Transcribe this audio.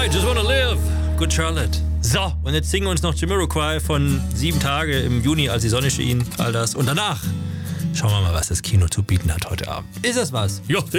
just wanna live. Good Charlotte. So, und jetzt singen wir uns noch Jamiroquai von 7 Tage im Juni, als die Sonne schien, all das. Und danach schauen wir mal, was das Kino zu bieten hat heute Abend. Ist das was? Ja,